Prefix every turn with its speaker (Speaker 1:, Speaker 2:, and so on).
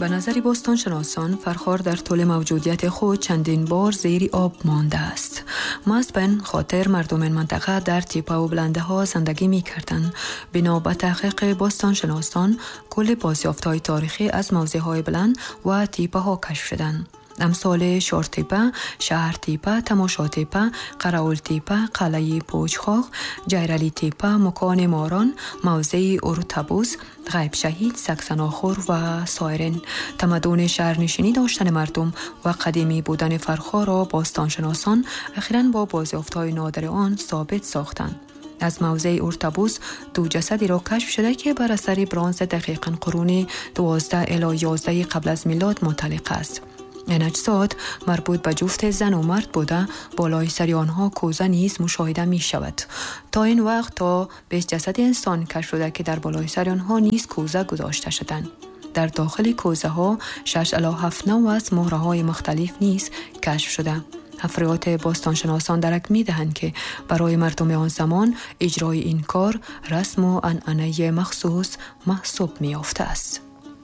Speaker 1: به نظر باستانشناسان فرخار در طول موجودیت خود چندین بار زیر آب مانده است. محض به این خاطر مردم این منطقه در تپه و بلنده ها زندگی می کردند. بنا به تحقیق باستانشناسان کل بازیافت‌های تاریخی از موضع‌های بلند و تپه ها کشف شدند. امثال شورتپه، شهر تپه، تماشا تپه، قراول تپه، قلعه پوچخاخ، جیرلی تپه، مکان ماران، موضع اورتبوس، غیب شهید، سکسناخور و سایرین. تمدن شهرنشینی داشتن مردم و قدیمی بودن فرخار را باستانشناسان اخیراً با بازیافت‌های نادر آن ثابت ساختند. از موضع اورتبوس 2 جسدی را کشف شده که بر اثر برنز دقیقاً قرون 12 الی 11 قبل از میلاد متعلق است. این اجساد مربوط به جفت زن و مرد بوده، بالای سر آنها کوزه نیز مشاهده می شود. تا این وقت تا 20 جسد انسان کشف شده که در بالای سر آنها نیز کوزه گذاشته شدند. در داخل کوزه ها 6 الی 7 نوع از مهره های مختلف نیز کشف شده. افراد باستانشناسان درک می دهند که برای مردم آن زمان اجرای این کار رسم و عنعنه مخصوص محسوب می یافته است.